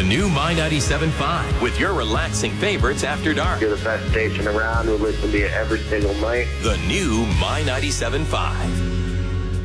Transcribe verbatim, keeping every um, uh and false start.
The new My ninety-seven point five with your relaxing favorites after dark. You're the best station around. We'll listen to you every single night. The new My ninety-seven point five.